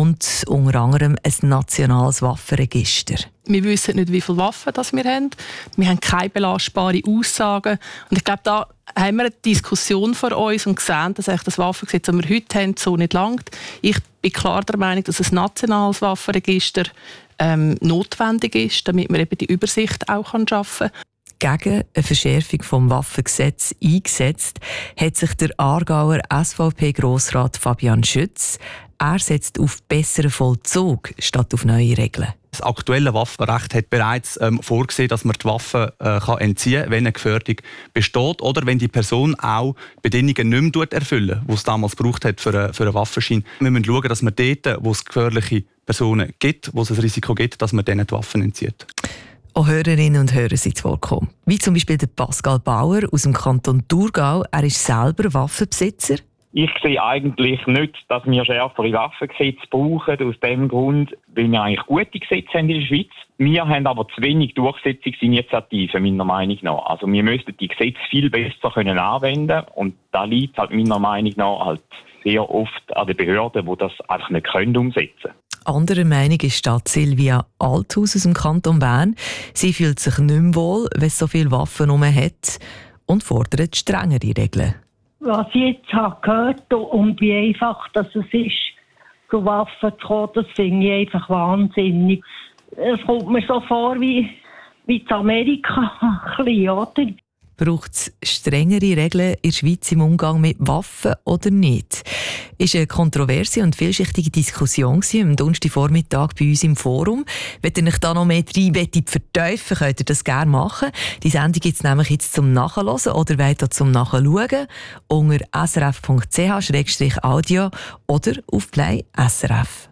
und unter anderem ein nationales Waffenregister. Wir wissen nicht, wie viele Waffen wir haben. Wir haben keine belastbaren Aussagen. Und ich glaube, da haben wir eine Diskussion vor uns und gesehen, dass das Waffengesetz, das wir heute haben, so nicht langt. Ich bin klar der Meinung, dass ein nationales Waffenregister notwendig ist, damit man eben die Übersicht auch schaffen kann. Gegen eine Verschärfung des Waffengesetzes eingesetzt hat sich der Aargauer SVP-Grossrat Fabian Schütz. Er setzt auf besseren Vollzug statt auf neue Regeln. Das aktuelle Waffenrecht hat bereits vorgesehen, dass man die Waffe entziehen kann, wenn eine Gefährdung besteht oder wenn die Person auch Bedingungen nicht mehr erfüllen, die es damals gebraucht hat für einen Waffenschein. Wir müssen schauen, dass man dort, wo es gefährliche Personen gibt, wo es ein Risiko gibt, dass man denen die Waffen entzieht. Auch Hörerinnen und Hörer sind zu Wort gekommen. Wie zum Beispiel der Pascal Bauer aus dem Kanton Thurgau. Er ist selber Waffenbesitzer. Ich sehe eigentlich nicht, dass wir schärfere Waffengesetze brauchen, aus dem Grund, weil wir eigentlich gute Gesetze haben in der Schweiz. Wir haben aber zu wenig Durchsetzungsinitiativen, meiner Meinung nach. Also wir müssten die Gesetze viel besser anwenden können und da liegt halt meiner Meinung nach halt sehr oft an den Behörden, die das einfach nicht umsetzen können. Anderer Meinung ist Stadt Silvia Althaus aus dem Kanton Bern. Sie fühlt sich nicht mehr wohl, wenn es so viele Waffen herum hat und fordert strengere Regeln. Was ich jetzt habe gehört und wie einfach das ist, zu Waffen zu kommen, das finde ich einfach wahnsinnig. Es kommt mir so vor wie in Amerika, ein bisschen, oder? Braucht es strengere Regeln in der Schweiz im Umgang mit Waffen oder nicht? Ist eine kontroverse und vielschichtige Diskussion am Donnerstagvormittag bei uns im Forum. Wenn ihr euch da noch mehr rein vertiefen könnt ihr das gerne machen. Die Sendung gibt es nämlich jetzt zum Nachhören oder wollt zum Nachschauen unter srf.ch/audio oder auf Play SRF.